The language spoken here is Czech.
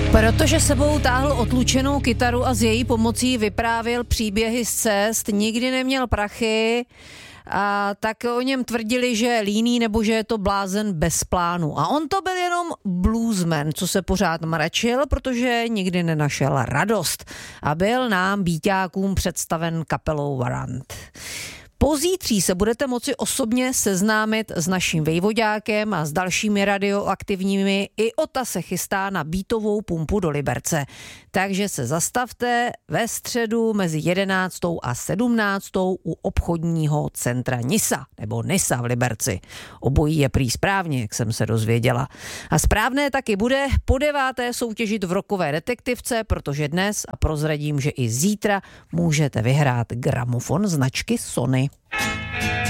Protože sebou táhl otlučenou kytaru a s její pomocí vyprávěl příběhy z cest, nikdy neměl prachy, a tak o něm tvrdili, že je líný nebo že je to blázen bez plánu. A on to byl jenom bluesman, co se pořád mračil, protože nikdy nenašel radost. A byl nám býťákům představen kapelou Warrant. Pozítří se budete moci osobně seznámit s naším vejvoďákem a s dalšími radioaktivními. I Ota se chystá na býtovou pumpu do Liberce. Takže se zastavte ve středu mezi 11. a 17. u obchodního centra Nisa, nebo Nisa v Liberci. Obojí je prý správně, jak jsem se dozvěděla. A správné taky bude po 9. soutěžit v rockové detektivce, protože dnes, a prozradím, že i zítra, můžete vyhrát gramofon značky Sony.